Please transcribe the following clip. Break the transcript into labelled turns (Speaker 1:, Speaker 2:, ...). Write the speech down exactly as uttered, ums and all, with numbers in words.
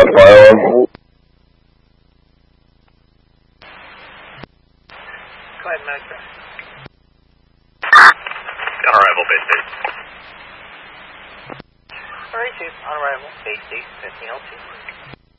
Speaker 1: uh, firearm.
Speaker 2: Go ahead, Master.
Speaker 3: On arrival, base state.
Speaker 2: Alright, Chief. On arrival. Base state, fifteen oh two.